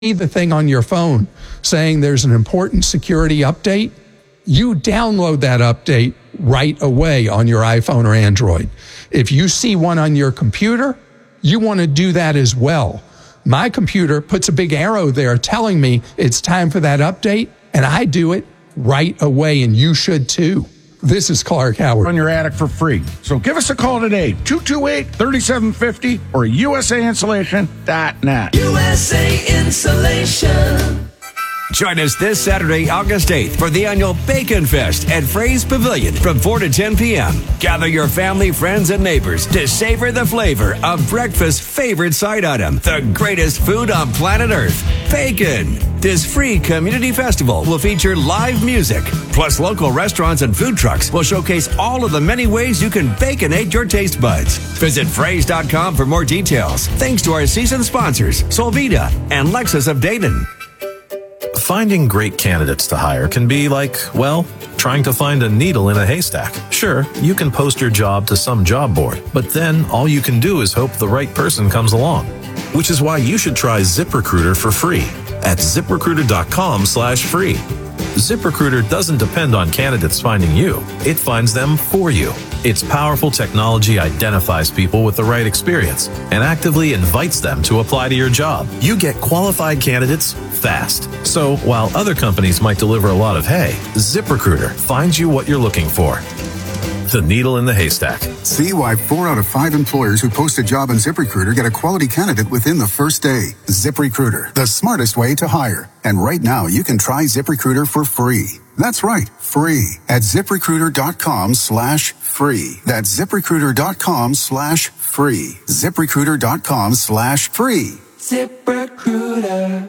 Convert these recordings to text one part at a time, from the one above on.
the thing on your phone saying there's an important security update, you download that update right away on your iPhone or Android. If you see one on your computer, you want to do that as well. My computer puts a big arrow there telling me it's time for that update, and I do it right away, and you should too. This is Clark Howard. On your attic for free. So give us a call today, 228-3750 or USAinsulation.net. USA Insulation. Join us this Saturday, August 8th for the annual Bacon Fest at Fray's Pavilion from 4 to 10 p.m. Gather your family, friends, and neighbors to savor the flavor of breakfast's favorite side item, the greatest food on planet Earth, bacon. This free community festival will feature live music, plus local restaurants and food trucks will showcase all of the many ways you can baconate your taste buds. Visit Frays.com for more details. Thanks to our season sponsors, Solvita and Lexus of Dayton. Finding great candidates to hire can be like, well, trying to find a needle in a haystack. Sure, you can post your job to some job board, but then all you can do is hope the right person comes along. Which is why you should try ZipRecruiter for free at ZipRecruiter.com/free. ZipRecruiter doesn't depend on candidates finding you. It finds them for you. Its powerful technology identifies people with the right experience and actively invites them to apply to your job. You get qualified candidates fast. So while other companies might deliver a lot of hay, ZipRecruiter finds you what you're looking for. The needle in the haystack. See why 4 out of 5 employers who post a job on ZipRecruiter get a quality candidate within the first day. ZipRecruiter, the smartest way to hire. And right now, you can try ZipRecruiter for free. That's right, free at ZipRecruiter.com/free. That's ZipRecruiter.com/free. ZipRecruiter.com/free. ZipRecruiter.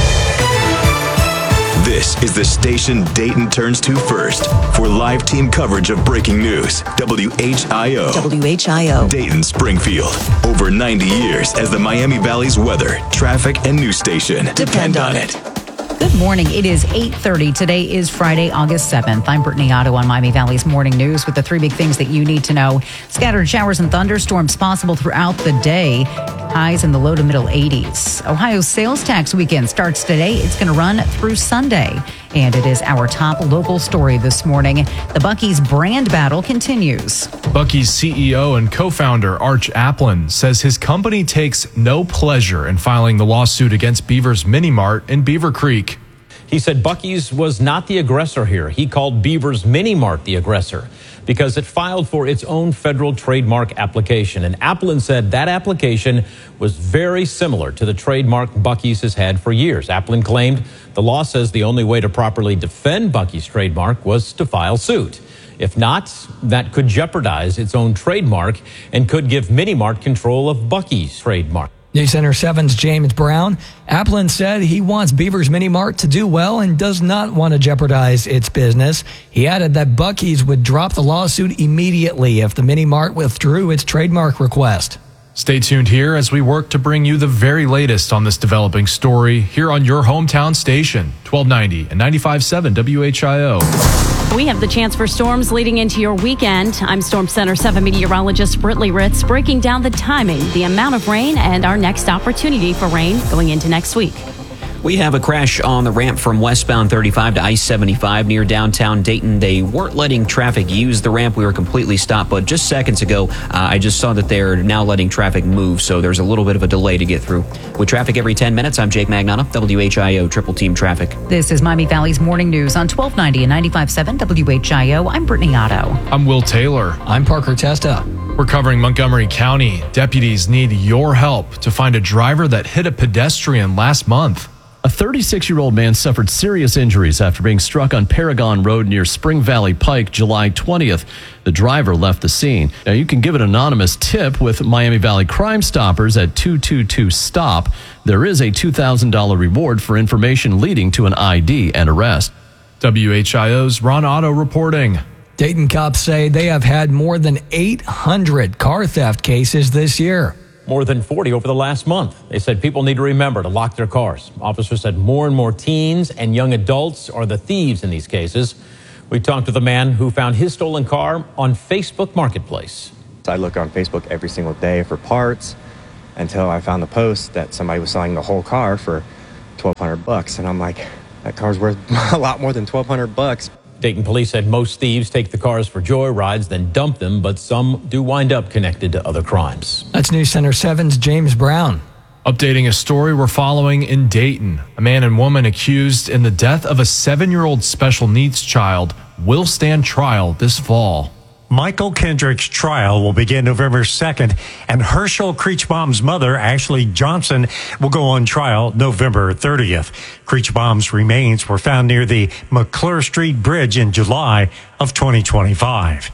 This is the station Dayton turns to first for live team coverage of breaking news. WHIO. WHIO. Dayton Springfield. Over 90 years as the Miami Valley's weather, traffic, and news station. Depend on it. Good morning. It is 8:30. Today is Friday, August 7th. I'm Brittany Otto on Miami Valley's Morning News with the 3 big things that you need to know. Scattered showers and thunderstorms possible throughout the day. Highs in the low to middle 80s. Ohio's sales tax weekend starts today. It's going to run through Sunday. And it is our top local story this morning. The Buc-ee's brand battle continues. Buc-ee's CEO and co-founder Arch Applin says his company takes no pleasure in filing the lawsuit against Beaver's Mini Mart in Beaver Creek. He said Buc-ee's was not the aggressor here. He called Beaver's Mini Mart the aggressor because it filed for its own federal trademark application. And Applin said that application was very similar to the trademark Buc-ee's has had for years. Applin claimed the law says the only way to properly defend Buc-ee's trademark was to file suit. If not, that could jeopardize its own trademark and could give Mini Mart control of Buc-ee's trademark. News Center 7's James Brown. Applin said he wants Beaver's Mini Mart to do well and does not want to jeopardize its business. He added that Buc-ee's would drop the lawsuit immediately if the Mini Mart withdrew its trademark request. Stay tuned here as we work to bring you the very latest on this developing story here on your hometown station, 1290 and 95.7 WHIO. We have the chance for storms leading into your weekend. I'm Storm Center 7 meteorologist Britley Ritz breaking down the timing, the amount of rain, and our next opportunity for rain going into next week. We have a crash on the ramp from westbound 35 to I-75 near downtown Dayton. They weren't letting traffic use the ramp. We were completely stopped, but just seconds ago, I just saw that they're now letting traffic move, so there's a little bit of a delay to get through. With traffic every 10 minutes, I'm Jake Magnata, WHIO Triple Team Traffic. This is Miami Valley's Morning News on 1290 and 95.7 WHIO. I'm Brittany Otto. I'm Will Taylor. I'm Parker Testa. We're covering Montgomery County. Deputies need your help to find a driver that hit a pedestrian last month. A 36-year-old man suffered serious injuries after being struck on Paragon Road near Spring Valley Pike July 20th. The driver left the scene. Now, you can give an anonymous tip with Miami Valley Crime Stoppers at 222-STOP. There is a $2,000 reward for information leading to an ID and arrest. WHIO's Ron Otto reporting. Dayton cops say they have had more than 800 car theft cases this year. More than 40 over the last month. They said people need to remember to lock their cars. Officers said more and more teens and young adults are the thieves in these cases. We talked to the man who found his stolen car on Facebook Marketplace. I look on Facebook every single day for parts until I found the post that somebody was selling the whole car for $1,200. And I'm like, that car's worth a lot more than $1,200. Dayton police said most thieves take the cars for joyrides, then dump them, but some do wind up connected to other crimes. That's News Center 7's James Brown. Updating a story we're following in Dayton. A man and woman accused in the death of a 7-year-old special needs child will stand trial this fall. Michael Kendrick's trial will begin November 2nd, and Herschel Creechbaum's mother, Ashley Johnson, will go on trial November 30th. Creechbaum's remains were found near the McClure Street Bridge in July of 2025.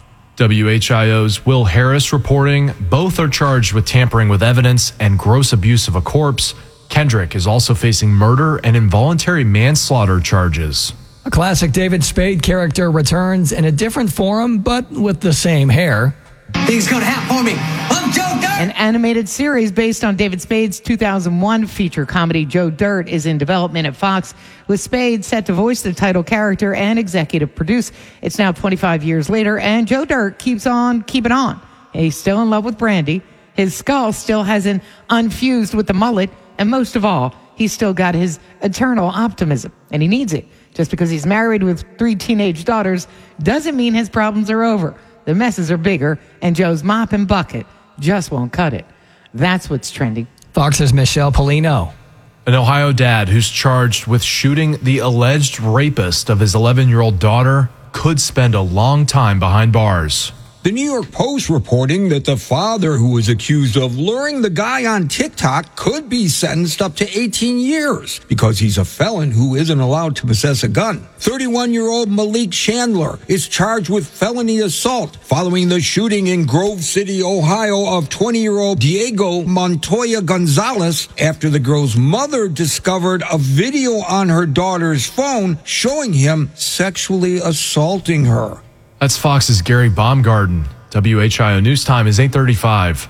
WHIO's Will Harris reporting both are charged with tampering with evidence and gross abuse of a corpse. Kendrick is also facing murder and involuntary manslaughter charges. A classic David Spade character returns in a different form, but with the same hair. Things gonna happen for me. I'm Joe Dirt. An animated series based on David Spade's 2001 feature comedy Joe Dirt is in development at Fox, with Spade set to voice the title character and executive produce. It's now 25 years later, and Joe Dirt keeps on keeping on. He's still in love with Brandy. His skull still hasn't unfused with the mullet, and most of all, he's still got his eternal optimism, and he needs it. Just because he's married with 3 teenage daughters doesn't mean his problems are over. The messes are bigger, and Joe's mop and bucket just won't cut it. That's what's trending. Fox's Michelle Polino. An Ohio dad who's charged with shooting the alleged rapist of his 11-year-old daughter could spend a long time behind bars. The New York Post reporting that the father who was accused of luring the guy on TikTok could be sentenced up to 18 years because he's a felon who isn't allowed to possess a gun. 31-year-old Malik Chandler is charged with felony assault following the shooting in Grove City, Ohio of 20-year-old Diego Montoya Gonzalez after the girl's mother discovered a video on her daughter's phone showing him sexually assaulting her. That's Fox's Gary Baumgarten. WHIO News Time is 8:35.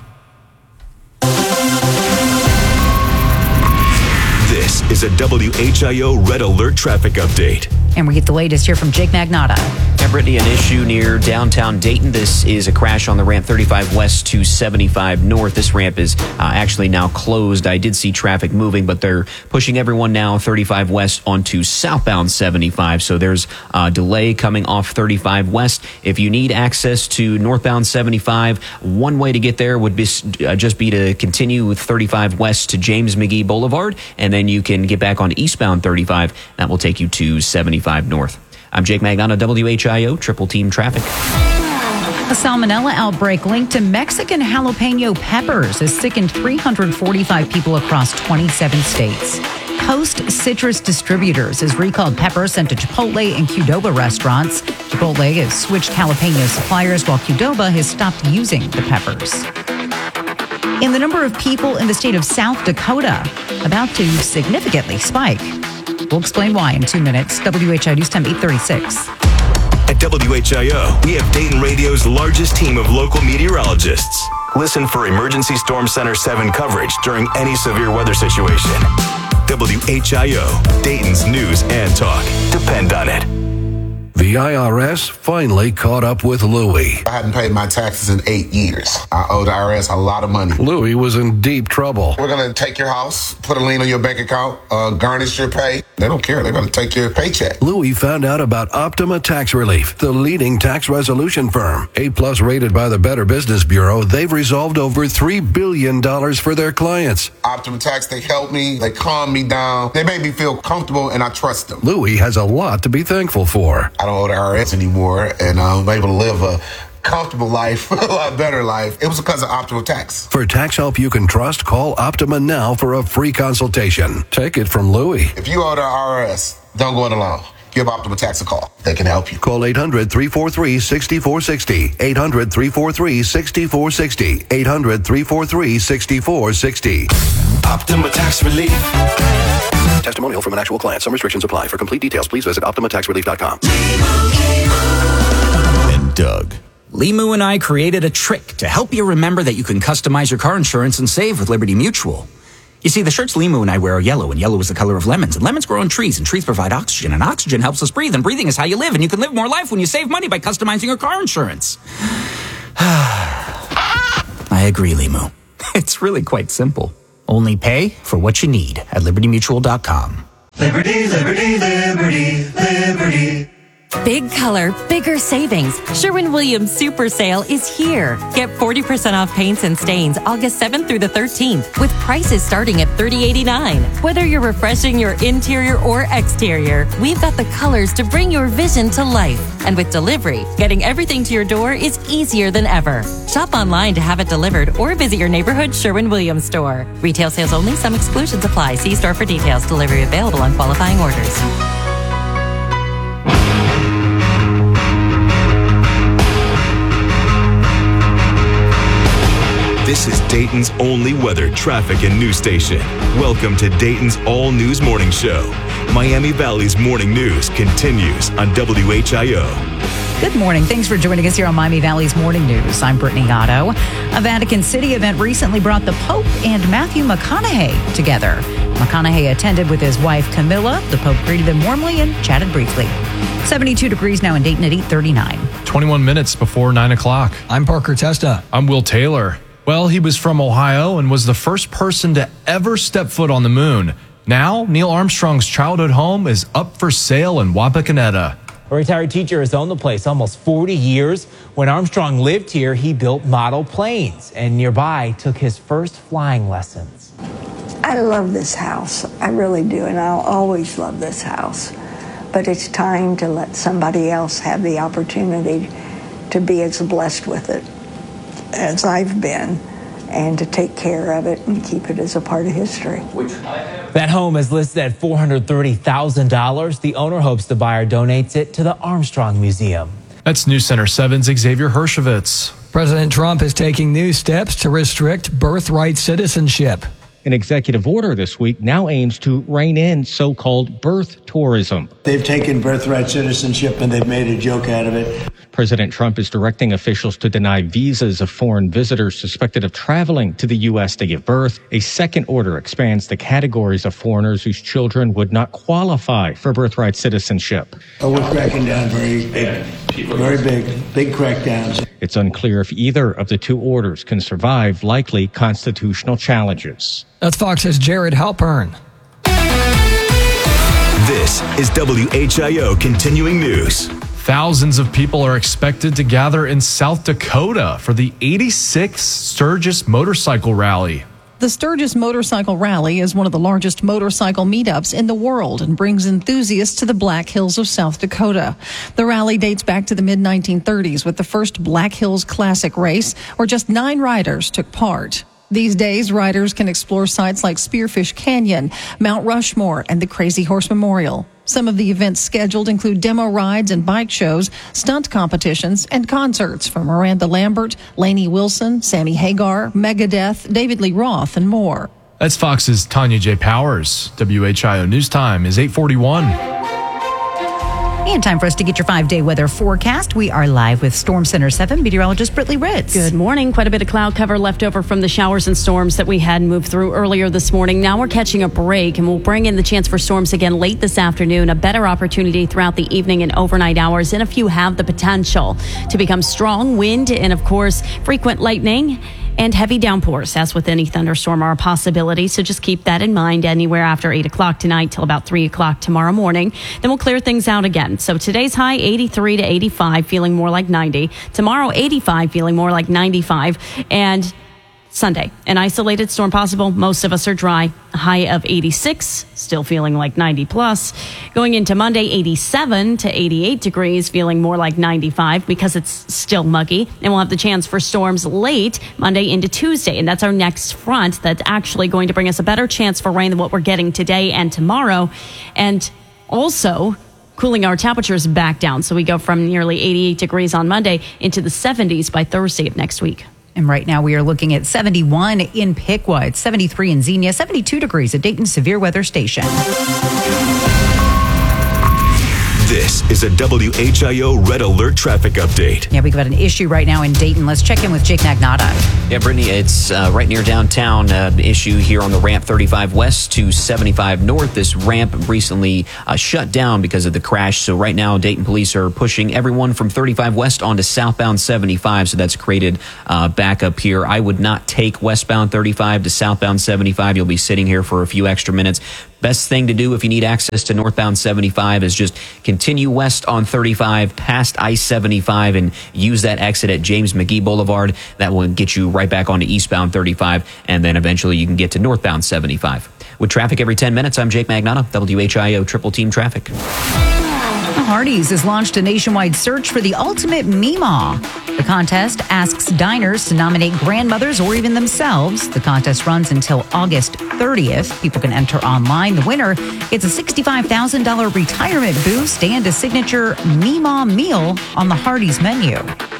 This is a WHIO Red Alert traffic update. And we get the latest here from Jake Magnotta. Yeah, Brittany, an issue near downtown Dayton. This is a crash on the ramp 35 west to 75 north. This ramp is actually now closed. I did see traffic moving, but they're pushing everyone now 35 west onto southbound 75. So there's a delay coming off 35 west. If you need access to northbound 75, one way to get there would be just be to continue with 35 west to James McGee Boulevard, and then you can get back on eastbound 35. That will take you to 75 north. I'm Jake Magnotta, WHIO, Triple Team Traffic. A salmonella outbreak linked to Mexican jalapeno peppers has sickened 345 people across 27 states. Coast Citrus Distributors has recalled peppers sent to Chipotle and Qdoba restaurants. Chipotle has switched jalapeno suppliers, while Qdoba has stopped using the peppers. And the number of people in the state of South Dakota about to significantly spike. We'll explain why in 2 minutes. WHIO News Time 8:36. At WHIO, we have Dayton Radio's largest team of local meteorologists. Listen for Emergency Storm Center 7 coverage during any severe weather situation. WHIO, Dayton's news and talk. Depend on it. The IRS finally caught up with Louie. I hadn't paid my taxes in 8 years. I owe the IRS a lot of money. Louie was in deep trouble. We're going to take your house, put a lien on your bank account, garnish your pay. They don't care. They're going to take your paycheck. Louie found out about Optima Tax Relief, the leading tax resolution firm. A+ rated by the Better Business Bureau, they've resolved over $3 billion for their clients. Optima Tax, they help me. They calm me down. They make me feel comfortable, and I trust them. Louie has a lot to be thankful for. I don't owe the IRS anymore, and I'm able to live a comfortable life, a lot better life. It was because of Optima Tax. For tax help you can trust, call Optima now for a free consultation. Take it from Louie. If you owe the IRS, don't go it alone. Give Optima Tax a call. They can help you. Call 800-343-6460. 800-343-6460. 800-343-6460. Optima Tax Relief. Testimonial from an actual client. Some restrictions apply. For complete details, please visit OptimaTaxRelief.com. And Doug. Limu and I created a trick to help you remember that you can customize your car insurance and save with Liberty Mutual. You see, the shirts Limu and I wear are yellow, and yellow is the color of lemons, and lemons grow on trees, and trees provide oxygen, and oxygen helps us breathe, and breathing is how you live, and you can live more life when you save money by customizing your car insurance. I agree, Limu. It's really quite simple. Only pay for what you need at LibertyMutual.com. Liberty, liberty, liberty, liberty. Big color, bigger savings. Sherwin-Williams Super Sale is here. Get 40% off paints and stains August 7th through the 13th with prices starting at $30.89. Whether you're refreshing your interior or exterior, we've got the colors to bring your vision to life. And with delivery, getting everything to your door is easier than ever. Shop online to have it delivered or visit your neighborhood Sherwin-Williams store. Retail sales only. Some exclusions apply. See store for details. Delivery available on qualifying orders. This is Dayton's only weather, traffic, and news station. Welcome to Dayton's All News Morning Show. Miami Valley's morning news continues on WHIO. Good morning. Thanks for joining us here on Miami Valley's Morning News. I'm Brittany Otto. A Vatican City event recently brought the Pope and Matthew McConaughey together. McConaughey attended with his wife Camilla. The Pope greeted them warmly and chatted briefly. 72 degrees now in Dayton at 8:39. 21 minutes before 9 o'clock. I'm Parker Testa. I'm Will Taylor. Well, he was from Ohio and was the first person to ever step foot on the moon. Now, Neil Armstrong's childhood home is up for sale in Wapakoneta. A retired teacher has owned the place almost 40 years. When Armstrong lived here, he built model planes and nearby took his first flying lessons. I love this house. I really do, and I'll always love this house. But it's time to let somebody else have the opportunity to be as blessed with it as I've been, and to take care of it and keep it as a part of history. That home is listed at $430,000. The owner hopes the buyer donates it to the Armstrong Museum. That's News Center 7's Xavier Hershevitz. President Trump is taking new steps to restrict birthright citizenship. An executive order this week now aims to rein in so-called birth tourism. They've taken birthright citizenship and they've made a joke out of it. President Trump is directing officials to deny visas of foreign visitors suspected of traveling to the U.S. to give birth. A second order expands the categories of foreigners whose children would not qualify for birthright citizenship. Oh, we're cracking down very big crackdowns. It's unclear if either of the two orders can survive likely constitutional challenges. That's Fox's Jared Halpern. This is WHIO Continuing News. Thousands of people are expected to gather in South Dakota for the 86th Sturgis Motorcycle Rally. The Sturgis Motorcycle Rally is one of the largest motorcycle meetups in the world and brings enthusiasts to the Black Hills of South Dakota. The rally dates back to the mid-1930s with the first Black Hills Classic race, where just 9 riders took part. These days, riders can explore sites like Spearfish Canyon, Mount Rushmore, and the Crazy Horse Memorial. Some of the events scheduled include demo rides and bike shows, stunt competitions, and concerts from Miranda Lambert, Lainey Wilson, Sammy Hagar, Megadeth, David Lee Roth, and more. That's Fox's Tanya J. Powers. WHIO News Time is 8:41. And time for us to get your 5-day weather forecast. We are live with Storm Center 7 meteorologist Brittany Ritz. Good morning. Quite a bit of cloud cover left over from the showers and storms that we had moved through earlier this morning. Now we're catching a break, and we'll bring in the chance for storms again late this afternoon. A better opportunity throughout the evening and overnight hours, and a few have the potential to become strong wind and, of course, frequent lightning and heavy downpours, as with any thunderstorm, are a possibility. So just keep that in mind anywhere after 8 o'clock tonight till about 3 o'clock tomorrow morning. Then we'll clear things out again. So today's high 83 to 85, feeling more like 90. Tomorrow 85, feeling more like 95. And Sunday, an isolated storm possible. Most of us are dry. A high of 86, still feeling like 90 plus. Going into Monday, 87 to 88 degrees, feeling more like 95 because it's still muggy. And we'll have the chance for storms late Monday into Tuesday. And that's our next front that's actually going to bring us a better chance for rain than what we're getting today and tomorrow. And also cooling our temperatures back down. So we go from nearly 88 degrees on Monday into the 70s by Thursday of next week. And right now we are looking at 71 in Piqua. It's 73 in Xenia, 72 degrees at Dayton Severe Weather Station. This is a WHIO Red Alert traffic update. Yeah, we've got an issue right now in Dayton. Let's check in with Jake Nagnata. Yeah, Brittany, it's right near downtown. Issue here on the ramp 35 west to 75 north. This ramp recently shut down because of the crash. So right now, Dayton police are pushing everyone from 35 west onto southbound 75. So that's created backup here. I would not take westbound 35 to southbound 75. You'll be sitting here for a few extra minutes. Best thing to do if you need access to northbound 75 is just continue west on 35 past I-75 and use that exit at James McGee Boulevard. That will get you right back onto eastbound 35, and then eventually you can get to northbound 75. With traffic every 10 minutes, I'm Jake Magnotta, WHIO Triple Team Traffic. Hardee's has launched a nationwide search for the ultimate Meemaw. The contest asks diners to nominate grandmothers or even themselves. The contest runs until August 30th. People can enter online. The winner gets a $65,000 retirement boost and a signature Meemaw meal on the Hardee's menu.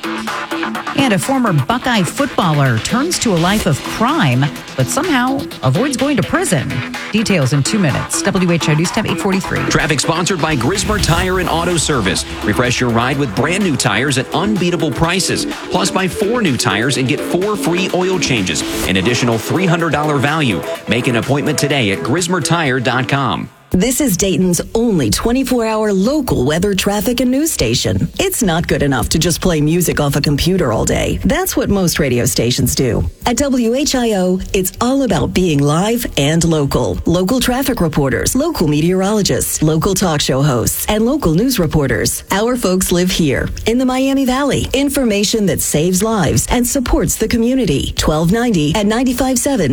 And a former Buckeye footballer turns to a life of crime, but somehow avoids going to prison. Details in 2 minutes. WHIO News Time 843. Traffic sponsored by Grismer Tire and Auto Service. Refresh your ride with brand new tires at unbeatable prices. Plus, buy 4 new tires and get 4 free oil changes. An additional $300 value. Make an appointment today at GrismerTire.com. This is Dayton's only 24-hour local weather, traffic, and news station. It's not good enough to just play music off a computer all day. That's what most radio stations do. At WHIO, it's all about being live and local. Local traffic reporters, local meteorologists, local talk show hosts, and local news reporters. Our folks live here in the Miami Valley. Information that saves lives and supports the community. 1290 at 95.7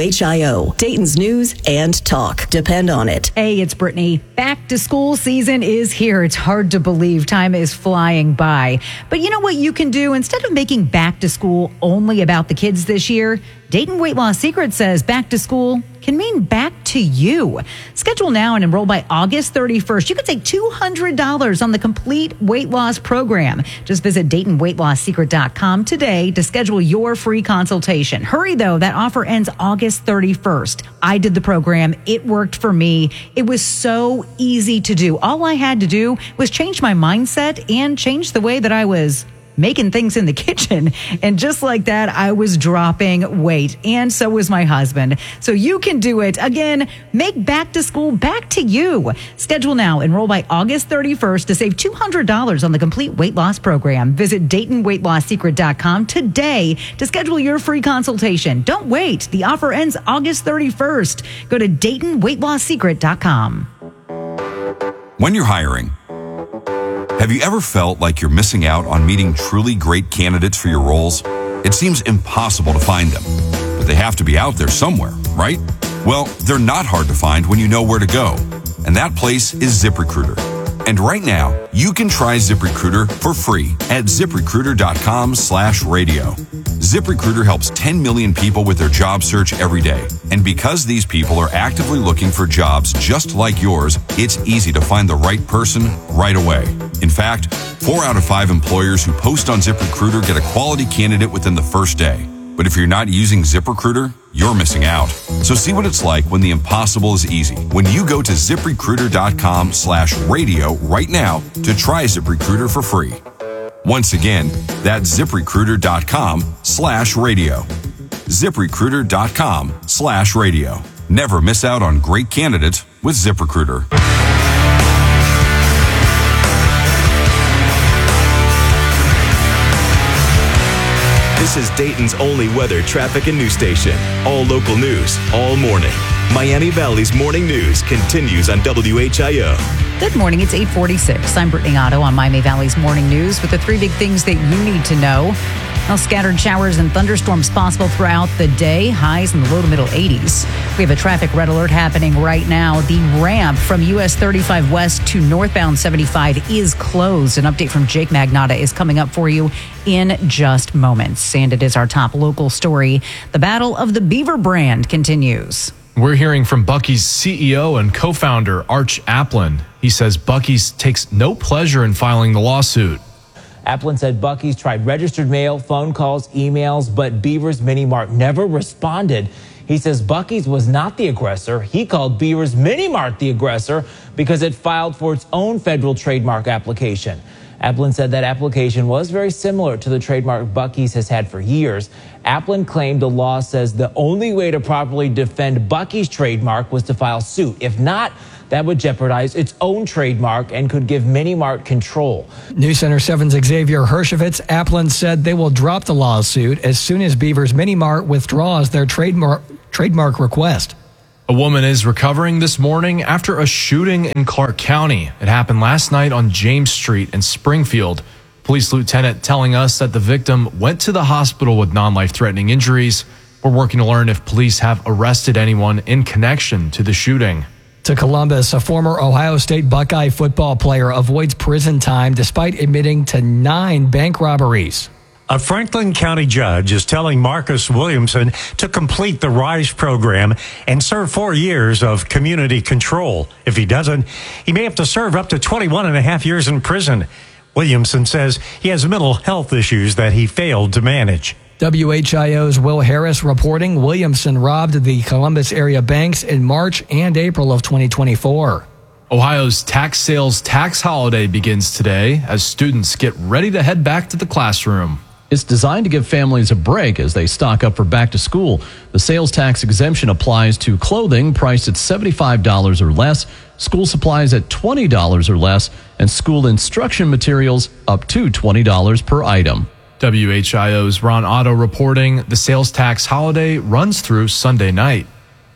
WHIO. Dayton's news and talk. Depend on it. Hey, it's Brittany. Back to school season is here. It's hard to believe. Time is flying by. But you know what you can do? Instead of making back to school only about the kids this year, Dayton Weight Loss Secret says back to school can mean back to you. Schedule now and enroll by August 31st. You could save $200 on the complete weight loss program. Just visit DaytonWeightLossSecret.com today to schedule your free consultation. Hurry, though. That offer ends August 31st. I did the program. It worked for me. It was so easy to do. All I had to do was change my mindset and change the way that I was making things in the kitchen. And just like that, I was dropping weight. And so was my husband. So you can do it. Again, make back to school back to you. Schedule now. Enroll by August 31st to save $200 on the complete weight loss program. Visit DaytonWeightLossSecret.com today to schedule your free consultation. Don't wait. The offer ends August 31st. Go to DaytonWeightLossSecret.com. When you're hiring, have you ever felt like you're missing out on meeting truly great candidates for your roles? It seems impossible to find them, but they have to be out there somewhere, right? Well, they're not hard to find when you know where to go, and that place is ZipRecruiter. And right now, you can try ZipRecruiter for free at ZipRecruiter.com/radio. ZipRecruiter helps 10 million people with their job search every day. And because these people are actively looking for jobs just like yours, it's easy to find the right person right away. In fact, 4 out of 5 employers who post on ZipRecruiter get a quality candidate within the first day. But if you're not using ZipRecruiter, you're missing out. So see what it's like when the impossible is easy. When you go to ZipRecruiter.com/radio right now to try ZipRecruiter for free. Once again, that's ZipRecruiter.com/radio. ZipRecruiter.com/radio. Never miss out on great candidates with ZipRecruiter. This is Dayton's only weather, traffic, and news station. All local news, all morning. Miami Valley's morning news continues on WHIO. Good morning. It's 8:46. I'm Brittany Otto on Miami Valley's morning news with the 3 big things that you need to know. Well, scattered showers and thunderstorms possible throughout the day. Highs in the low to middle 80s. We have a traffic red alert happening right now. The ramp from US 35 West to northbound 75 is closed. An update from Jake Magnotta is coming up for you in just moments. And it is our top local story. The battle of the Beaver brand continues. We're hearing from Buc-ee's CEO and co-founder, Arch Applin. He says Buc-ee's takes no pleasure in filing the lawsuit. Applin said Buc-ee's tried registered mail, phone calls, emails, but Beaver's Mini Mart never responded. He says Buc-ee's was not the aggressor. He called Beaver's Mini Mart the aggressor because it filed for its own federal trademark application. Applin said that application was very similar to the trademark Buc-ee's has had for years. Applin claimed the law says the only way to properly defend Buc-ee's trademark was to file suit. If not, that would jeopardize its own trademark and could give Mini Mart control. News Center 7's Xavier Hershovitz. Applin said they will drop the lawsuit as soon as Beaver's Mini Mart withdraws their trademark request. A woman is recovering this morning after a shooting in Clark County. It happened last night on James Street in Springfield. Police lieutenant telling us that the victim went to the hospital with non-life-threatening injuries. We're working to learn if police have arrested anyone in connection to the shooting. To Columbus, a former Ohio State Buckeye football player avoids prison time despite admitting to 9 bank robberies. A Franklin County judge is telling Marcus Williamson to complete the RISE program and serve 4 years of community control. If he doesn't, he may have to serve up to 21 and a half years in prison. Williamson says he has mental health issues that he failed to manage. WHIO's Will Harris reporting Williamson robbed the Columbus area banks in March and April of 2024. Ohio's tax sales tax holiday begins today as students get ready to head back to the classroom. It's designed to give families a break as they stock up for back to school. The sales tax exemption applies to clothing priced at $75 or less, school supplies at $20 or less, and school instruction materials up to $20 per item. WHIO's Ron Otto reporting the sales tax holiday runs through Sunday night.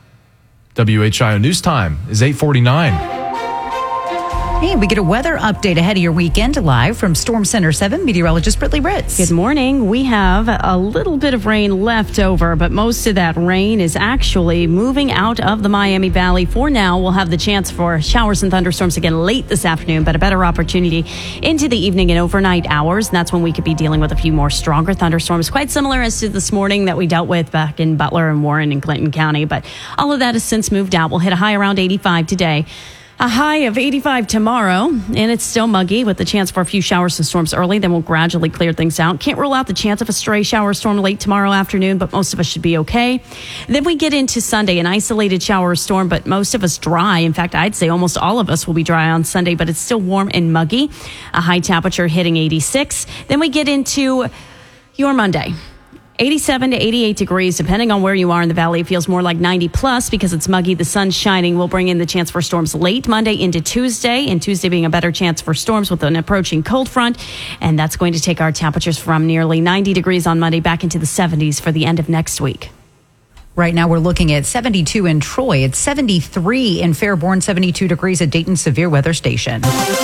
WHIO News Time is 8:49. Hey, we get a weather update ahead of your weekend live from Storm Center 7 meteorologist Brittany Ritz. Good morning. We have a little bit of rain left over, but most of that rain is actually moving out of the Miami Valley. For now, we'll have the chance for showers and thunderstorms again late this afternoon, but a better opportunity into the evening and overnight hours. And that's when we could be dealing with a few more stronger thunderstorms, quite similar as to this morning that we dealt with back in Butler and Warren and Clinton County. But all of that has since moved out. We'll hit a high around 85 today. A high of 85 tomorrow, and it's still muggy with the chance for a few showers and storms early. Then we'll gradually clear things out. Can't rule out the chance of a stray shower or storm late tomorrow afternoon, but most of us should be okay. Then we get into Sunday, an isolated shower or storm, but most of us dry. In fact, I'd say almost all of us will be dry on Sunday, but it's still warm and muggy. A high temperature hitting 86. Then we get into your Monday. 87 to 88 degrees, depending on where you are in the valley. It feels more like 90 plus because it's muggy. The sun's shining. We'll bring in the chance for storms late Monday into Tuesday, and Tuesday being a better chance for storms with an approaching cold front. And that's going to take our temperatures from nearly 90 degrees on Monday back into the 70s for the end of next week. Right now, we're looking at 72 in Troy. It's 73 in Fairborn, 72 degrees at Dayton Severe Weather Station.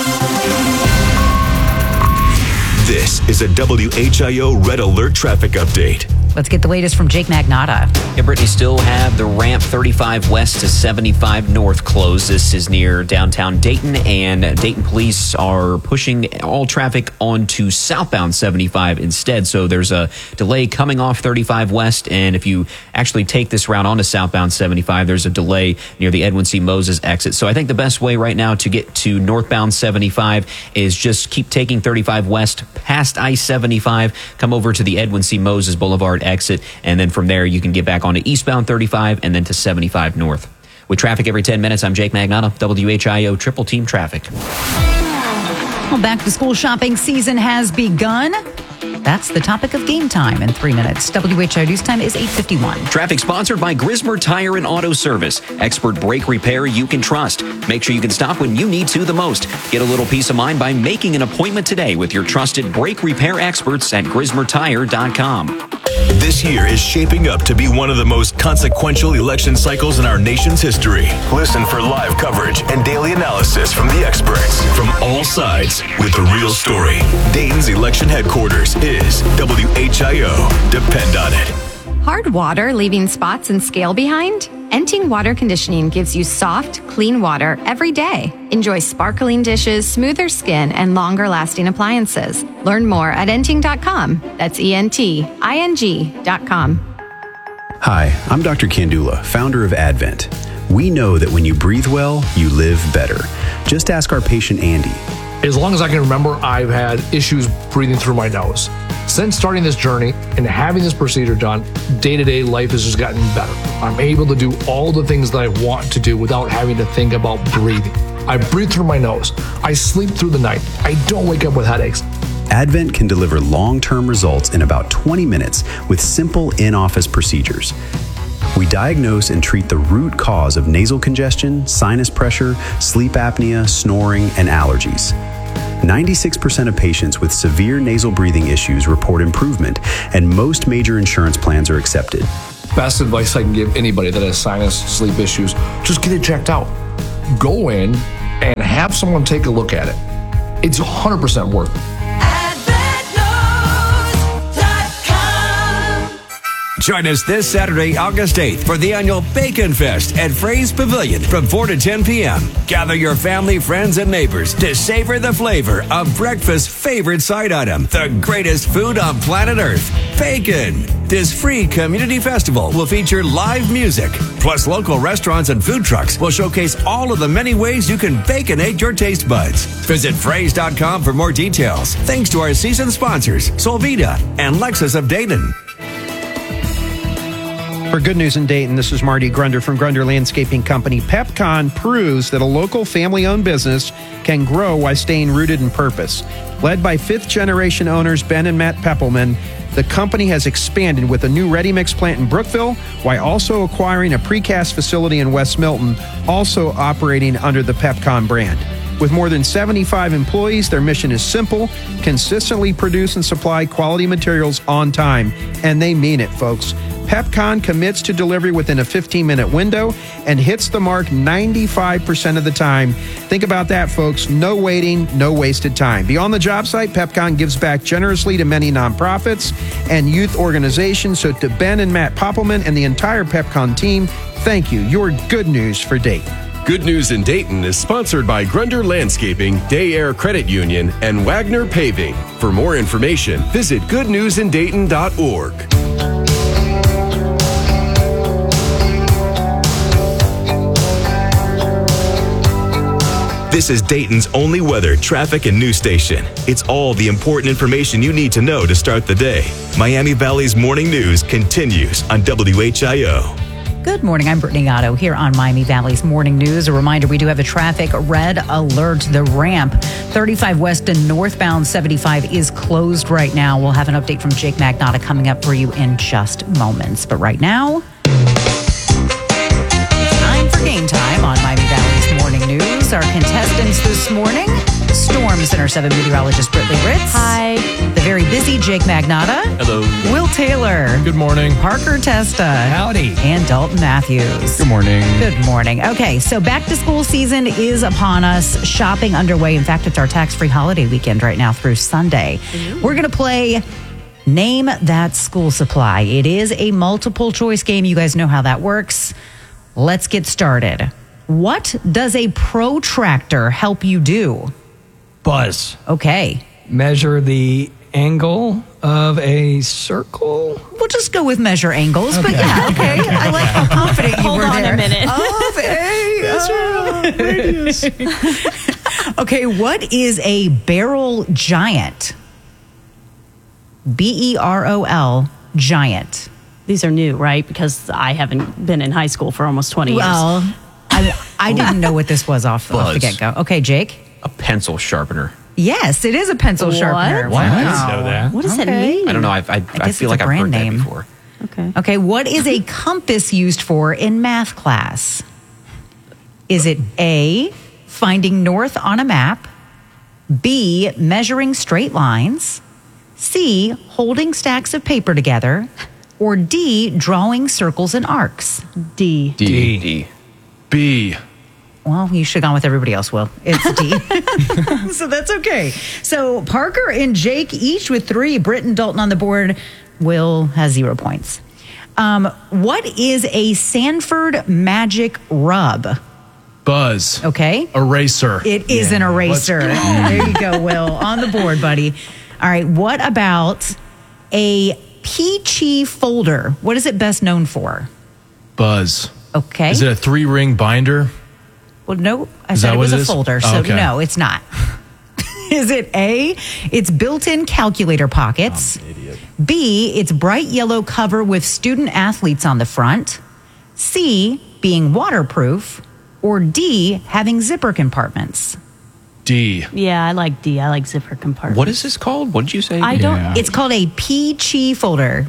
This is a WHIO Red Alert traffic update. Let's get the latest from Jake Magnotta. Yeah, Brittany, still have the ramp 35 west to 75 north closed. This is near downtown Dayton, and Dayton police are pushing all traffic onto southbound 75 instead. So there's a delay coming off 35 west, and if you actually take this route onto southbound 75, there's a delay near the Edwin C. Moses exit. So I think the best way right now to get to northbound 75 is just keep taking 35 west past I-75, come over to the Edwin C. Moses Boulevard exit, and then from there you can get back onto eastbound 35 and then to 75 north. With traffic every 10 minutes, I'm Jake Magnotta, WHIO Triple Team Traffic. Well, back to school shopping season has begun. That's the topic of Game Time in 3 minutes. WHIO News Time is 8:51. Traffic sponsored by Grismer Tire and Auto Service. Expert brake repair you can trust. Make sure you can stop when you need to the most. Get a little peace of mind by making an appointment today with your trusted brake repair experts at GrismerTire.com. This year is shaping up to be one of the most consequential election cycles in our nation's history. Listen for live coverage and daily analysis from the experts from all sides with the real story. Dayton's election headquarters is WHIO. Depend on it. Hard water leaving spots and scale behind? Enting Water Conditioning gives you soft, clean water every day. Enjoy sparkling dishes, smoother skin, and longer-lasting appliances. Learn more at enting.com. That's ENTING.com. Hi, I'm Dr. Kandula, founder of Advent. We know that when you breathe well, you live better. Just ask our patient Andy. As long as I can remember, I've had issues breathing through my nose. Since starting this journey and having this procedure done, day-to-day life has just gotten better. I'm able to do all the things that I want to do without having to think about breathing. I breathe through my nose. I sleep through the night. I don't wake up with headaches. Advent can deliver long-term results in about 20 minutes with simple in-office procedures. We diagnose and treat the root cause of nasal congestion, sinus pressure, sleep apnea, snoring, and allergies. 96% of patients with severe nasal breathing issues report improvement, and most major insurance plans are accepted. best advice I can give anybody that has sinus sleep issues. Just get it checked out. Go in and have someone take a look at it. It's 100% worth it. Join us this Saturday, August 8th for the annual Bacon Fest at Fray's Pavilion from 4 to 10 p.m. Gather your family, friends, and neighbors to savor the flavor of breakfast's favorite side item, the greatest food on planet Earth, bacon. This free community festival will feature live music, plus local restaurants and food trucks will showcase all of the many ways you can baconate your taste buds. Visit Frays.com for more details. Thanks to our season sponsors, Solvita and Lexus of Dayton. For Good News in Dayton, this is Marty Grunder from Grunder Landscaping Company. PepCon proves that a local family-owned business can grow while staying rooted in purpose. Led by fifth-generation owners Ben and Matt Peppelman, the company has expanded with a new ready-mix plant in Brookville while also acquiring a precast facility in West Milton, also operating under the PepCon brand. With more than 75 employees, their mission is simple: consistently produce and supply quality materials on time. And they mean it, folks. PepCon commits to delivery within a 15-minute window and hits the mark 95% of the time. Think about that, folks. No waiting, no wasted time. Beyond the job site, PepCon gives back generously to many nonprofits and youth organizations. So to Ben and Matt Poppelman and the entire PepCon team, thank you. You're good news for Dayton. Good News in Dayton is sponsored by Grunder Landscaping, Day Air Credit Union, and Wagner Paving. For more information, visit goodnewsindayton.org. This is Dayton's only weather, traffic, and news station. It's all the important information you need to know to start the day. Miami Valley's morning news continues on WHIO. Good morning. I'm Brittany Otto here on Miami Valley's Morning News. A reminder, we do have a traffic red alert. The ramp 35 west and northbound 75 is closed right now. We'll have an update from Jake Magnotta coming up for you in just moments. But right now, it's time for game time on Miami Valley's Morning News. Our contestants this morning, Storm Center 7 meteorologist Britley Ritz. Hi. The very busy Jake Magnotta. Hello. Will Taylor. Good morning. Parker Testa. Howdy. And Dalton Matthews. Good morning. Good morning. Okay, so back to school season is upon us. Shopping underway. In fact, it's our tax-free holiday weekend right now through Sunday. We're going to play Name That School Supply. It is a multiple choice game. You guys know how that works. Let's get started. What does a protractor help you do? Buzz. Okay. Measure the angle of a circle. We'll just go with measure angles, but yeah, okay. I like how confident you were there. Hold on a minute. Of a radius. Okay, what is a barrel giant? BEROL, giant. These are new, right? Because I haven't been in high school for almost 20 years. Well, I didn't know what this was off the get-go. Okay, Jake? A pencil sharpener. Yes, it is a pencil sharpener. Wow. I didn't know that. What does that mean? I don't know. I feel like I've heard that before. Okay, what is a compass used for in math class? Is it A, finding north on a map, B, measuring straight lines, C, holding stacks of paper together, or D, drawing circles and arcs? D. B. Well, you should have gone with everybody else, Will. It's D. So that's okay. So Parker and Jake each with 3. Britt and Dalton on the board. Will has 0 points. What is a Sanford Magic Rub? Buzz. Okay. Eraser. It is an eraser. There you go, Will. On the board, buddy. All right. What about a Peachy folder? What is it best known for? Buzz. Okay. Is it a 3-ring binder? Well, no. I said it was a folder, so no, it's not. Is it A, it's built-in calculator pockets? I'm an idiot. B, it's bright yellow cover with student athletes on the front? C, being waterproof? Or D, having zipper compartments? D. Yeah, I like D. I like zipper compartments. What is this called? What did you say? I don't. It's called a Peachy folder.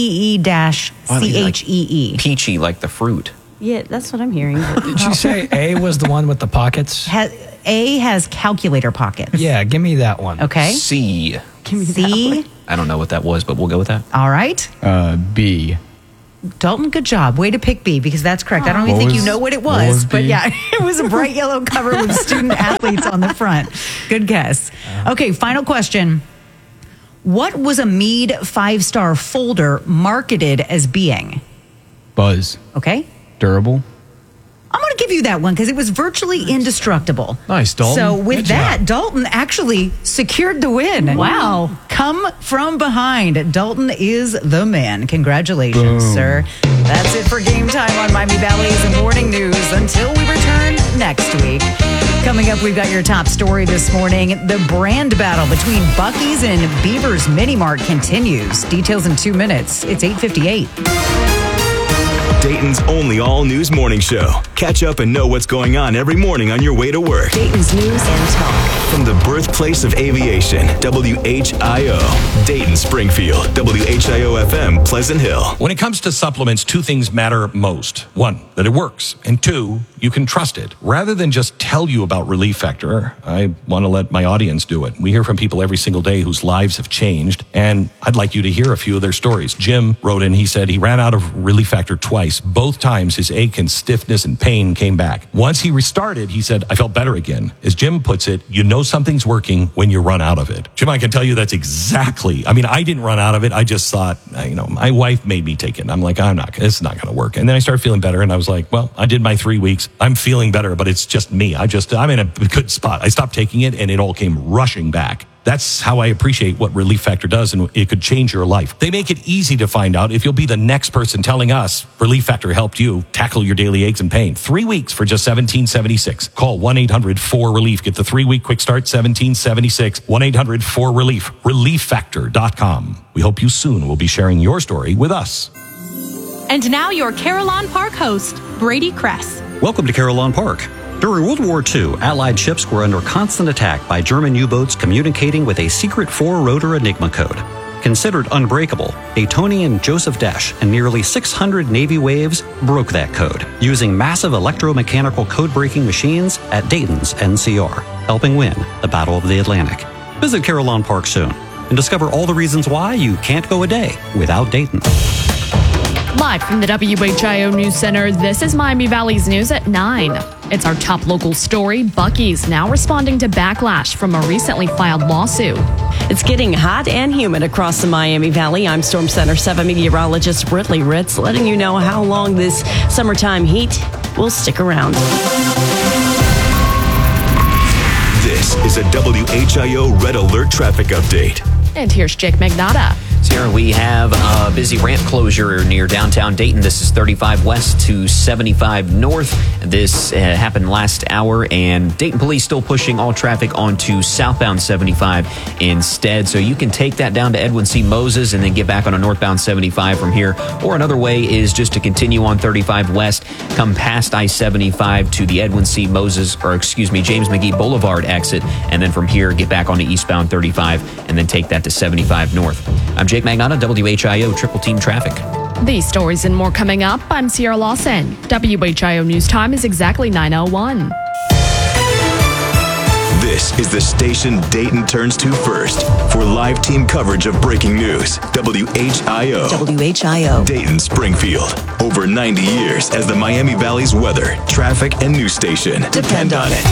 PEE-CHEE. Peachy, like the fruit. Yeah, that's what I'm hearing. Did you say A was the one with the pockets? A has calculator pockets. Yeah, give me that one. Okay. C. Give me C. I don't know what that was, but we'll go with that. All right. B. Dalton, good job. Way to pick B, because that's correct. I don't even think you know what it was, but yeah, it was a bright yellow cover with student athletes on the front. Good guess. Okay, final question. What was a Mead 5-star folder marketed as being? Buzz. Okay. Durable. I'm going to give you that one because it was virtually indestructible. Nice, Dalton. So with Good that, job. Dalton actually secured the win. Wow. Come from behind. Dalton is the man. Congratulations, Boom. sir. That's it for Game Time on Miami Valley's Morning News. Until we return next week. Coming up, we've got your top story this morning. The brand battle between Buc-ee's and Beaver's Mini Mart continues. Details in 2 minutes. It's 8:58. Dayton's only all-news morning show. Catch up and know what's going on every morning on your way to work. Dayton's News and Talk. From the birthplace of aviation, WHIO. Dayton, Springfield, WHIO-FM, Pleasant Hill. When it comes to supplements, two things matter most. One, that it works. And two, you can trust it. Rather than just tell you about Relief Factor, I want to let my audience do it. We hear from people every single day whose lives have changed, and I'd like you to hear a few of their stories. Jim wrote in, he said he ran out of Relief Factor twice. Both times his ache and stiffness and pain came back. Once he restarted, he said, I felt better again. As Jim puts it, you know something's working when you run out of it. Jim, I can tell you that's exactly, I didn't run out of it. I just thought, my wife made me take it. I'm like, it's not going to work. And then I started feeling better, and I was like, well, I did my 3 weeks. I'm feeling better, but it's just me. I'm in a good spot. I stopped taking it, and it all came rushing back. That's how I appreciate what Relief Factor does, and it could change your life. They make it easy to find out if you'll be the next person telling us Relief Factor helped you tackle your daily aches and pain. 3 weeks for just $17.76. Call 1-800-4RELIEF. Get the 3-week quick start, $17.76. 1-800-4RELIEF. ReliefFactor.com. We hope you soon will be sharing your story with us. And now your Carillon Park host, Brady Kress. Welcome to Carillon Park. During World War II, Allied ships were under constant attack by German U-boats communicating with a secret 4-rotor Enigma code. Considered unbreakable, Daytonian Joseph Desch and nearly 600 Navy waves broke that code, using massive electromechanical code-breaking machines at Dayton's NCR, helping win the Battle of the Atlantic. Visit Carillon Park soon and discover all the reasons why you can't go a day without Dayton. Live from the WHIO News Center, this is Miami Valley's News at 9. It's our top local story. Buc-ee's now responding to backlash from a recently filed lawsuit. It's getting hot and humid across the Miami Valley. I'm Storm Center 7 meteorologist Britley Ritz, letting you know how long this summertime heat will stick around. This is a WHIO Red Alert traffic update. And here's Jake Magnotta. Sarah, we have a busy ramp closure near downtown Dayton. This is 35 west to 75 north. This happened last hour, and Dayton police still pushing all traffic onto southbound 75 instead. So you can take that down to Edwin C. Moses and then get back on a northbound 75 from here. Or another way is just to continue on 35 west, come past I-75 to the James McGee Boulevard exit, and then from here get back on to eastbound 35 and then take that to 75 north. I'm Jake Magnotta, WHIO Triple Team Traffic. These stories and more coming up. I'm Sierra Lawson. WHIO News Time is exactly 9:01. This is the station Dayton turns to first for live team coverage of breaking news. WHIO. WHIO. Dayton, Springfield. Over 90 years as the Miami Valley's weather, traffic, and news station. Depend on it.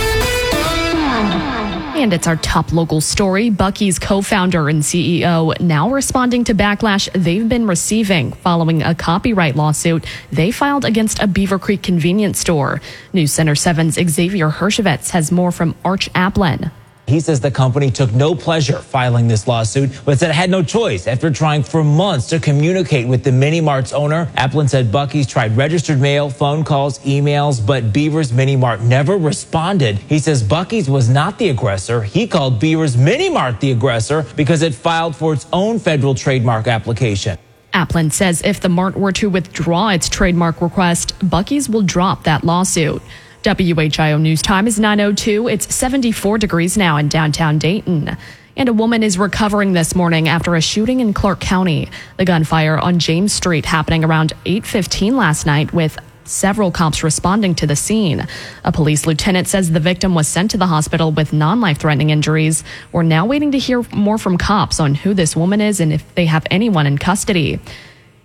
And it's our top local story. Buc-ee's co-founder and CEO now responding to backlash they've been receiving following a copyright lawsuit they filed against a Beaver Creek convenience store. News Center 7's Xavier Hershevitz has more from Arch Applin. He says the company took no pleasure filing this lawsuit, but said it had no choice after trying for months to communicate with the Mini Mart's owner. Applin said Buc-ee's tried registered mail, phone calls, emails, but Beaver's Mini Mart never responded. He says Buc-ee's was not the aggressor. He called Beaver's Mini Mart the aggressor because it filed for its own federal trademark application. Applin says if the Mart were to withdraw its trademark request, Buc-ee's will drop that lawsuit. WHIO News Time is 9:02. It's 74 degrees now in downtown Dayton. And a woman is recovering this morning after a shooting in Clark County. The gunfire on James Street happening around 8:15 last night with several cops responding to the scene. A police lieutenant says the victim was sent to the hospital with non-life-threatening injuries. We're now waiting to hear more from cops on who this woman is and if they have anyone in custody.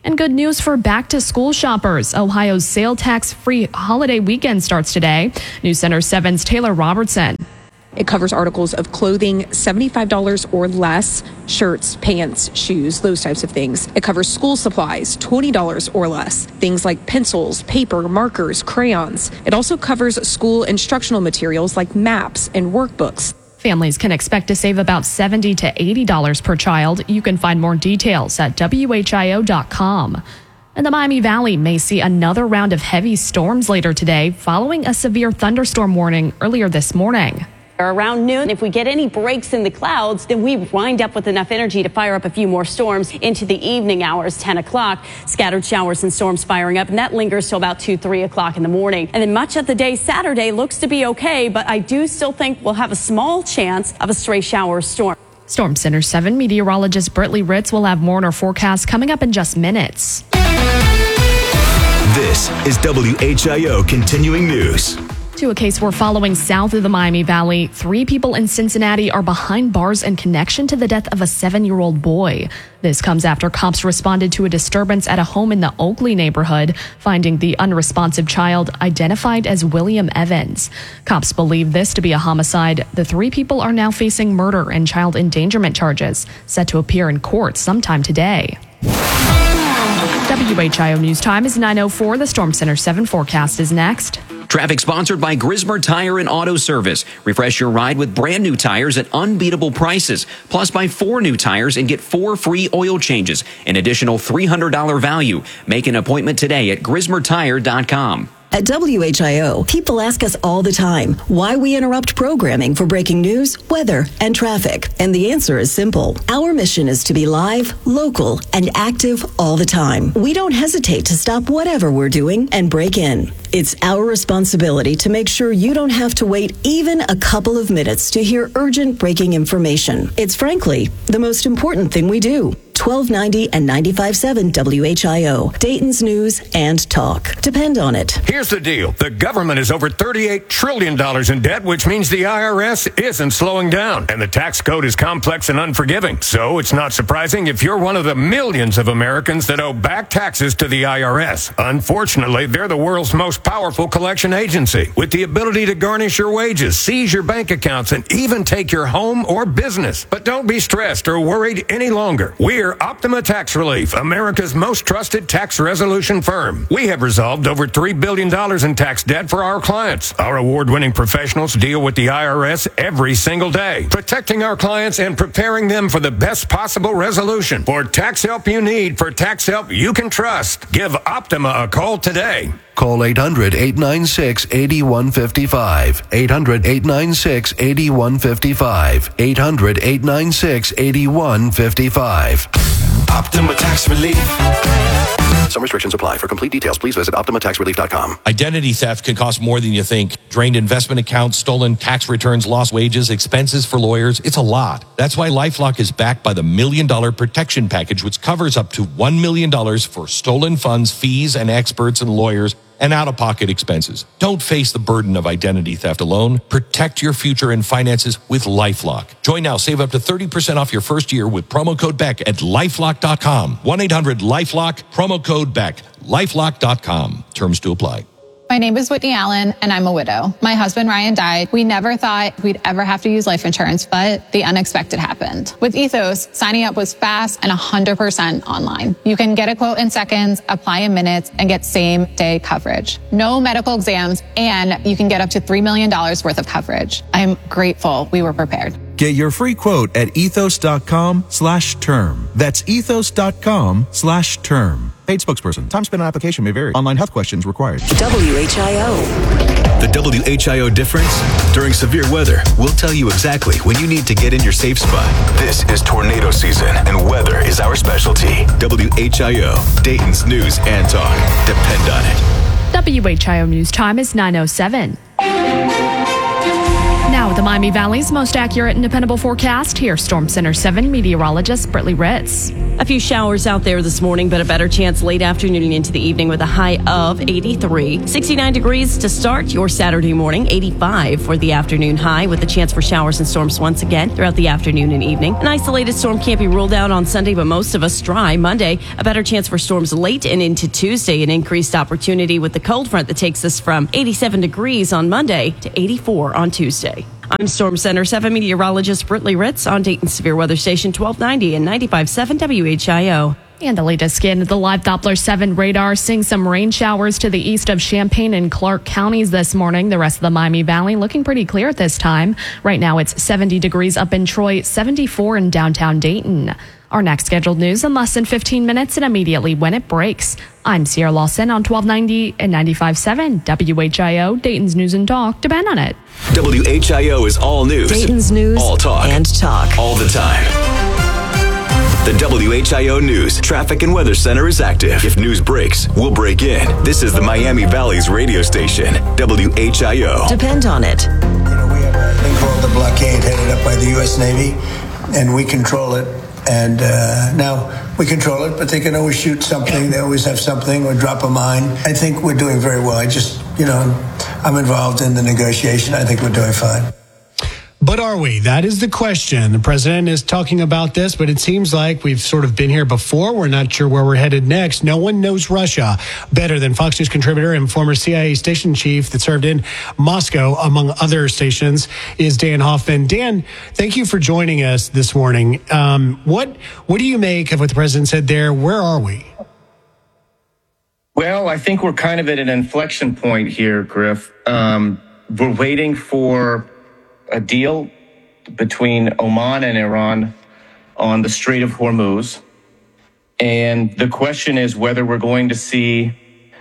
And good news for back-to-school shoppers. Ohio's sale tax-free holiday weekend starts today. News Center 7's Taylor Robertson. It covers articles of clothing $75 or less, shirts, pants, shoes, those types of things. It covers school supplies, $20 or less, things like pencils, paper, markers, crayons. It also covers school instructional materials like maps and workbooks. Families can expect to save about $70 to $80 per child. You can find more details at WHIO.com. And the Miami Valley may see another round of heavy storms later today, following a severe thunderstorm warning earlier this morning. Around noon, if we get any breaks in the clouds, then we wind up with enough energy to fire up a few more storms into the evening hours, 10 o'clock. Scattered showers and storms firing up, and that lingers till about 2, 3 o'clock in the morning. And then much of the day Saturday looks to be okay, but I do still think we'll have a small chance of a stray shower or storm. Storm Center 7 meteorologist Britley Ritz will have more in our forecast coming up in just minutes. This is WHIO Continuing News. To a case we're following south of the Miami Valley. 3 people in Cincinnati are behind bars in connection to the death of a 7-year-old boy. This comes after cops responded to a disturbance at a home in the Oakley neighborhood, finding the unresponsive child identified as William Evans. Cops believe this to be a homicide. The 3 people are now facing murder and child endangerment charges, set to appear in court sometime today. WHIO News Time is 9:04. The Storm Center 7 forecast is next. Traffic sponsored by Grismer Tire and Auto Service. Refresh your ride with brand new tires at unbeatable prices. Plus, buy 4 new tires and get 4 free oil changes. An additional $300 value. Make an appointment today at GrismerTire.com. At WHIO, people ask us all the time why we interrupt programming for breaking news, weather, and traffic. And the answer is simple. Our mission is to be live, local, and active all the time. We don't hesitate to stop whatever we're doing and break in. It's our responsibility to make sure you don't have to wait even a couple of minutes to hear urgent breaking information. It's frankly the most important thing we do. 1290 and 95.7 WHIO, Dayton's News and Talk. Depend on it. Here's the deal. The government is over $38 trillion in debt, which means the IRS isn't slowing down. And the tax code is complex and unforgiving. So it's not surprising if you're one of the millions of Americans that owe back taxes to the IRS. Unfortunately, they're the world's most powerful collection agency, with the ability to garnish your wages, seize your bank accounts, and even take your home or business. But don't be stressed or worried any longer. We're Optima Tax Relief, America's most trusted tax resolution firm. We have resolved over $3 billion in tax debt for our clients. Our award-winning professionals deal with the IRS every single day, protecting our clients and preparing them for the best possible resolution. For tax help you need, for tax help you can trust, give Optima a call today. Call 800-896-8155. 800-896-8155. 800-896-8155. Optima Tax Relief. Some restrictions apply. For complete details, please visit OptimaTaxRelief.com. Identity theft can cost more than you think. Drained investment accounts, stolen tax returns, lost wages, expenses for lawyers. It's a lot. That's why LifeLock is backed by the $1 Million Protection Package, which covers up to $1 million for stolen funds, fees, and experts and lawyers, and out-of-pocket expenses. Don't face the burden of identity theft alone. Protect your future and finances with LifeLock. Join now. Save up to 30% off your first year with promo code BECK at LifeLock.com. 1-800-LifeLock, promo code BECK. LifeLock.com. Terms to apply. My name is Whitney Allen, and I'm a widow. My husband, Ryan, died. We never thought we'd ever have to use life insurance, but the unexpected happened. With Ethos, signing up was fast and 100% online. You can get a quote in seconds, apply in minutes, and get same-day coverage. No medical exams, and you can get up to $3 million worth of coverage. I'm grateful we were prepared. Get your free quote at ethos.com/term. That's ethos.com/term. Paid spokesperson. Time spent on application may vary. Online health questions required. WHIO. The WHIO difference? During severe weather, we'll tell you exactly when you need to get in your safe spot. This is tornado season, and weather is our specialty. WHIO, Dayton's News and Talk. Depend on it. WHIO News Time is 9:07. Now, the Miami Valley's most accurate and dependable forecast. Here's Storm Center 7 meteorologist Britley Ritz. A few showers out there this morning, but a better chance late afternoon and into the evening with a high of 83. 69 degrees to start your Saturday morning, 85 for the afternoon high with a chance for showers and storms once again throughout the afternoon and evening. An isolated storm can't be ruled out on Sunday, but most of us dry. Monday, a better chance for storms late and into Tuesday. An increased opportunity with the cold front that takes us from 87 degrees on Monday to 84 on Tuesday. I'm Storm Center 7 meteorologist Brittany Ritz on Dayton Severe Weather Station 1290 and 95.7 WHIO. And the latest scan of the live Doppler 7 radar seeing some rain showers to the east of Champaign and Clark counties this morning. The rest of the Miami Valley looking pretty clear at this time. Right now it's 70 degrees up in Troy, 74 in downtown Dayton. Our next scheduled news in less than 15 minutes and immediately when it breaks. I'm Sierra Lawson on 1290 and 95.7 WHIO, Dayton's News and Talk. Depend on it. WHIO is all news. Dayton's News all talk. And talk. All the time. The WHIO News Traffic and Weather Center is active. If news breaks, we'll break in. This is the Miami Valley's radio station, WHIO. Depend on it. We have a thing called the blockade headed up by the U.S. Navy, and we control it. And now we control it, but they can always shoot something. They always have something or drop a mine. I think we're doing very well. I'm involved in the negotiation. I think we're doing fine. But are we? That is the question. The president is talking about this, but it seems like we've sort of been here before. We're not sure where we're headed next. No one knows Russia better than Fox News contributor and former CIA station chief that served in Moscow, among other stations, is Dan Hoffman. Dan, thank you for joining us this morning. What do you make of what the president said there? Where are we? Well, I think we're kind of at an inflection point here, Griff. We're waiting for a deal between Oman and Iran on the Strait of Hormuz. And the question is whether we're going to see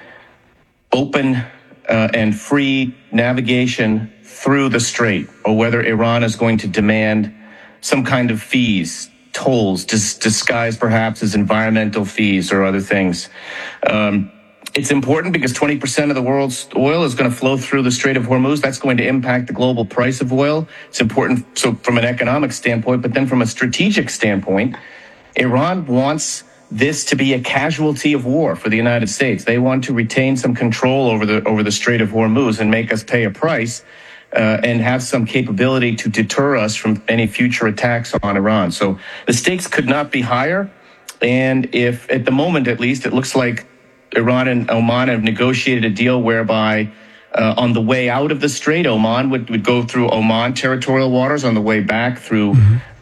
open and free navigation through the strait, or whether Iran is going to demand some kind of fees, tolls, disguised perhaps as environmental fees or other things. It's important because 20% of the world's oil is going to flow through the Strait of Hormuz. That's going to impact the global price of oil. It's important so from an economic standpoint, but then from a strategic standpoint, Iran wants this to be a casualty of war for the United States. They want to retain some control over the Strait of Hormuz and make us pay a price and have some capability to deter us from any future attacks on Iran. So the stakes could not be higher. And if at the moment, at least, it looks like Iran and Oman have negotiated a deal whereby on the way out of the strait, Oman would go through Oman territorial waters. On the way back through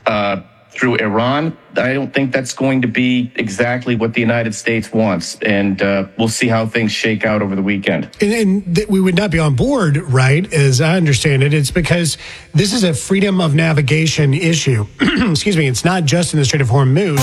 Iran, I don't think that's going to be exactly what the United States wants. And we'll see how things shake out over the weekend. And we would not be on board, right, as I understand it. It's because this is a freedom of navigation issue. Excuse me. It's not just in the Strait of Hormuz.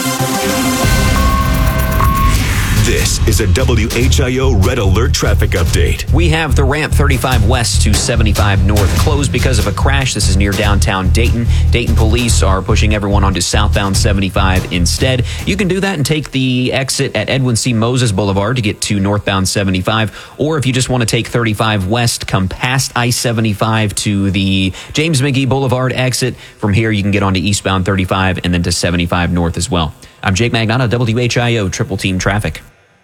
This is a WHIO Red Alert traffic update. We have the ramp 35 west to 75 north closed because of a crash. This is near downtown Dayton. Dayton police are pushing everyone onto southbound 75 instead. You can do that and take the exit at Edwin C. Moses Boulevard to get to northbound 75. Or if you just want to take 35 west, come past I-75 to the James McGee Boulevard exit. From here, you can get onto eastbound 35 and then to 75 north as well. I'm Jake Magnotta, WHIO Triple Team Traffic.